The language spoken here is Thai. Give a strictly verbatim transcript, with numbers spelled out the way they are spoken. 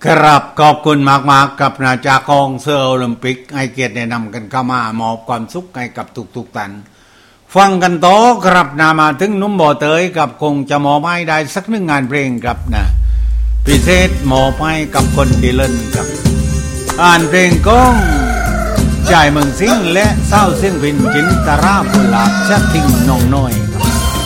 ครับขอบคุณมากๆกับนาจากกองเสือโอลิมปิกให้เกียรติแนะนำกันเข้ามามอบความสุขให้กับทุกๆท่านฟังกันต่อครับนามาถึงนุ่มบ่อเตยกับคงจะมอบให้ได้สักหนึ่งงานเพลงครับนะพิเศษมอบให้กับคนที่เล่นครับอ่านเพลงก้องจ่ายเมืองสิงห์และเศร้าเสียงพินจินตราบุลาชัดทิ้งน้องน้อย